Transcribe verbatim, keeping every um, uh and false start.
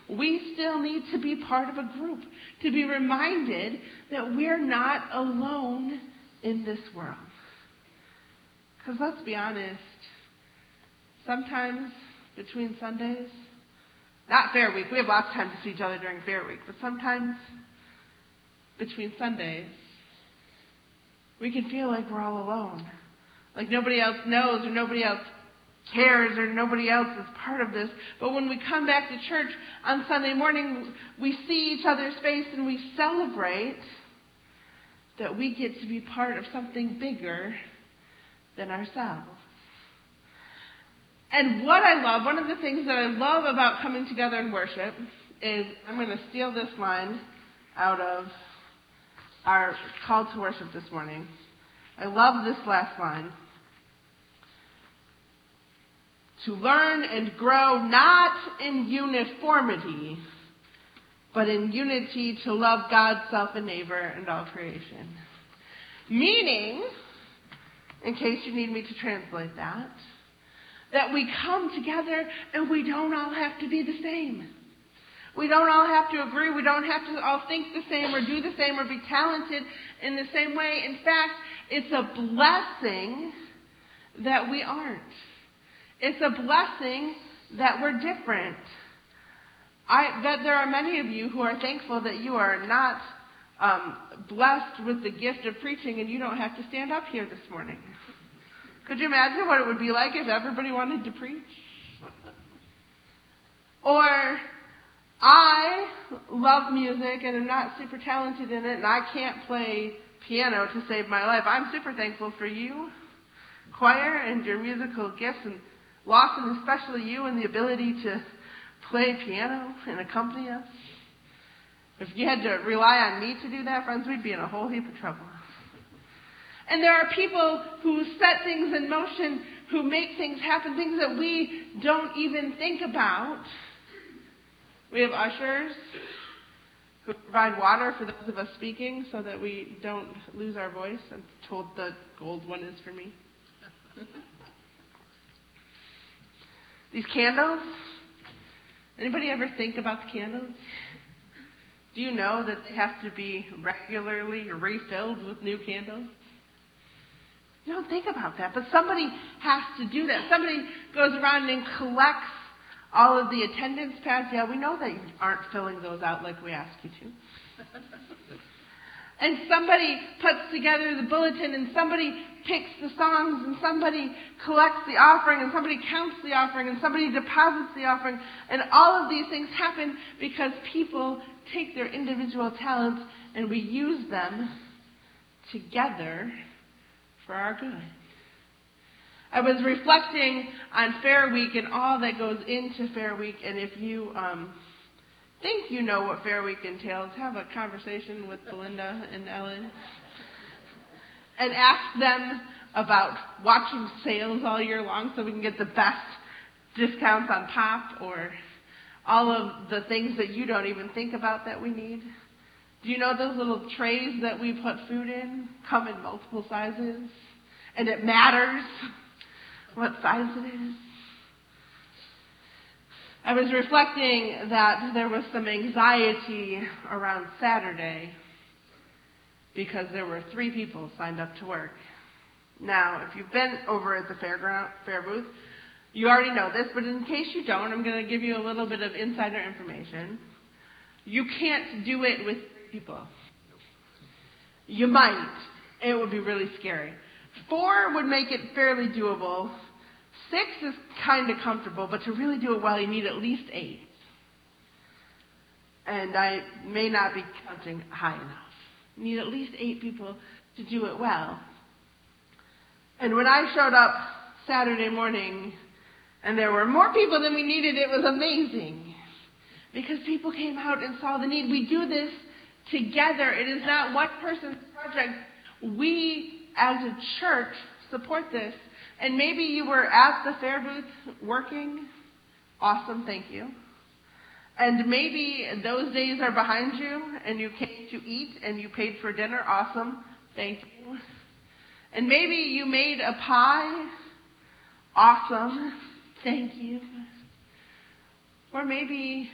we still need to be part of a group, to be reminded that we're not alone in this world. Because let's be honest, sometimes between Sundays, not Fair Week, we have lots of time to see each other during Fair Week, but sometimes between Sundays, we can feel like we're all alone. Like nobody else knows or nobody else cares or nobody else is part of this. But when we come back to church on Sunday morning, we see each other's face and we celebrate that we get to be part of something bigger than ourselves. And what I love, one of the things that I love about coming together in worship is, I'm going to steal this line out of our call to worship this morning. I love this last line. To learn and grow not in uniformity, but in unity to love God, self, and neighbor, and all creation. Meaning, in case you need me to translate that, that we come together and we don't all have to be the same. We don't all have to agree. We don't have to all think the same or do the same or be talented in the same way. In fact, it's a blessing that we aren't. It's a blessing that we're different. I bet there are many of you who are thankful that you are not um, blessed with the gift of preaching and you don't have to stand up here this morning. Could you imagine what it would be like if everybody wanted to preach? Or, I love music and am not super talented in it and I can't play piano to save my life. I'm super thankful for you, choir, and your musical gifts, and Lawson, especially you, and the ability to play piano and accompany us. If you had to rely on me to do that, friends, we'd be in a whole heap of trouble. And there are people who set things in motion, who make things happen, things that we don't even think about. We have ushers who provide water for those of us speaking so that we don't lose our voice. I'm told the gold one is for me. These candles, anybody ever think about the candles? Do you know that they have to be regularly refilled with new candles? You don't think about that, but somebody has to do that. Somebody goes around and collects all of the attendance pads. Yeah, we know that you aren't filling those out like we asked you to. And somebody puts together the bulletin, and somebody picks the songs, and somebody collects the offering, and somebody counts the offering, and somebody deposits the offering. And all of these things happen because people take their individual talents and we use them together for our good. I was reflecting on Fair Week and all that goes into Fair Week, and if you um, think you know what Fair Week entails, have a conversation with Belinda and Ellen and ask them about watching sales all year long so we can get the best discounts on pop or all of the things that you don't even think about that we need. Do you know those little trays that we put food in come in multiple sizes? And it matters what size it is. I was reflecting that there was some anxiety around Saturday because there were three people signed up to work. Now, if you've been over at the fairground, fair booth, you already know this, but in case you don't, I'm going to give you a little bit of insider information. You can't do it with three people. You might. It would be really scary. Four would make it fairly doable. Six is kind of comfortable, but to really do it well, you need at least eight. And I may not be counting high enough. You need at least eight people to do it well. And when I showed up Saturday morning and there were more people than we needed, it was amazing. Because people came out and saw the need. We do this together. It is not one person's project. We, as a church, support this. And maybe you were at the fair booth working. Awesome, thank you. And maybe those days are behind you and you came to eat and you paid for dinner. Awesome, thank you. And maybe you made a pie. Awesome, thank you. Or maybe